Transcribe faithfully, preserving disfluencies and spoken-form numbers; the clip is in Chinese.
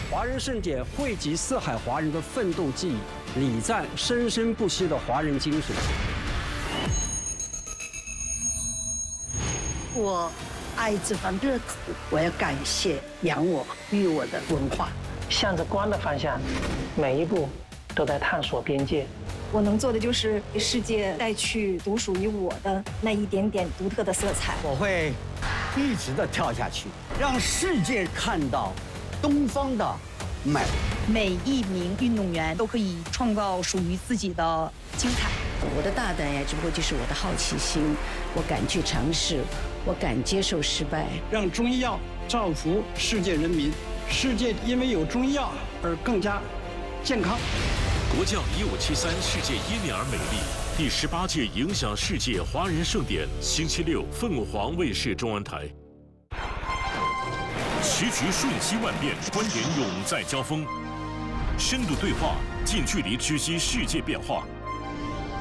华人盛典汇集四海华人的奋斗记忆，礼赞生生不息的华人精神。 我爱这番热土，我要感谢养我、育我的文化。 向着光的方向，每一步都在探索边界。 我能做的就是给世界带去独属于我的那一点点独特的色彩。 我会一直的跳下去，让世界看到东方的美。 每一名运动员都可以创造属于自己的精彩。 我的大胆呀，只不过就是我的好奇心，我敢去尝试，我敢接受失败。 让中医药造福世界人民，世界因为有中医药而更加健康。 国教一五七三世界因你而美丽第十八届影响世界华人盛典，星期六凤凰卫视中文台。时局瞬息万变，观点永在交锋，深度对话，近距离直击世界变化。